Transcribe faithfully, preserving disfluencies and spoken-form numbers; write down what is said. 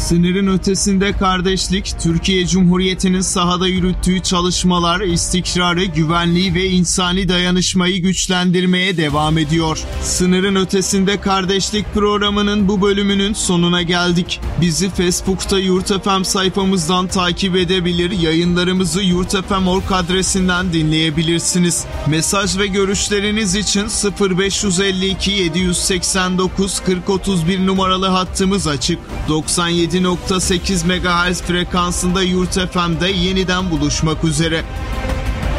Sınırın ötesinde kardeşlik, Türkiye Cumhuriyeti'nin sahada yürüttüğü çalışmalar, istikrarı, güvenliği ve insani dayanışmayı güçlendirmeye devam ediyor. Sınırın ötesinde kardeşlik programının bu bölümünün sonuna geldik. Bizi Facebook'ta Yurt F M sayfamızdan takip edebilir, yayınlarımızı yurt f m nokta org adresinden dinleyebilirsiniz. Mesaj ve görüşleriniz için sıfır beş yüz elli iki yedi yüz seksen dokuz kırk otuz bir numaralı hattımız açık. doksan yedi nokta sekiz megahertz frekansında Yurt F M'de yeniden buluşmak üzere.